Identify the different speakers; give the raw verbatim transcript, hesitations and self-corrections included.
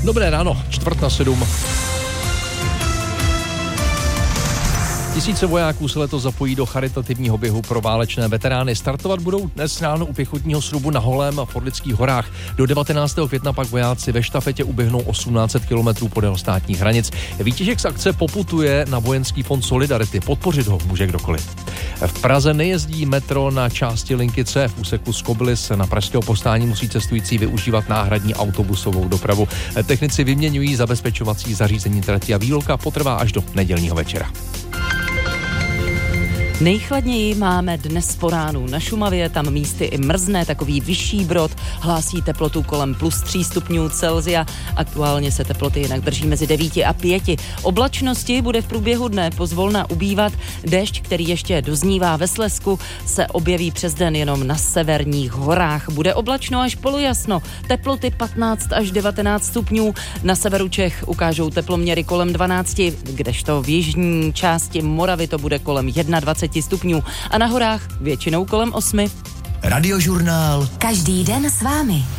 Speaker 1: Dobré ráno, čtvrt na sedm. Tisíce vojáků se letos zapojí do charitativního běhu pro válečné veterány. Startovat budou dnes ráno u pěchotního srubu na Holém v Orlických horách. Do devatenáctého května pak vojáci ve štafetě uběhnou osmnáct set kilometrů podél státních hranic. Výtěžek z akce poputuje na Vojenský fond Solidarity. Podpořit ho může kdokoliv. V Praze nejezdí metro na části linky C. V úseku z Kobylis na pražského postání musí cestující využívat náhradní autobusovou dopravu. Technici vyměňují zabezpečovací zařízení trati a výluka potrvá až do nedělního večera.
Speaker 2: Nejchladněji máme dnes po ránu na Šumavě, tam místy i mrzne, takový vyšší Brod hlásí teplotu kolem plus tří stupňů Celsia. Aktuálně se teploty jinak drží mezi devíti a pěti. Oblačnosti bude v průběhu dne pozvolna ubývat. Déšť, který ještě doznívá ve Slezsku, se objeví přes den jenom na severních horách. Bude oblačno až polojasno, teploty patnáct až devatenáct stupňů. Na severu Čech ukážou teploměry kolem dvanácti, kdežto v jižní části Moravy to bude kolem dvacet jedna stupňů a na horách většinou kolem osmi.
Speaker 3: Radiožurnál.
Speaker 4: Každý den s vámi.